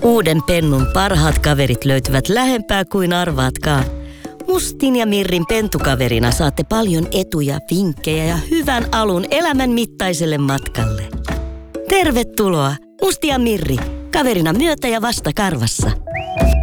Uuden Pennun parhaat kaverit löytyvät lähempää kuin arvaatkaan. Mustin ja Mirrin pentukaverina saatte paljon etuja, vinkkejä ja hyvän alun elämän mittaiselle matkalle. Tervetuloa, Musti ja Mirri, kaverina myötä ja vasta karvassa.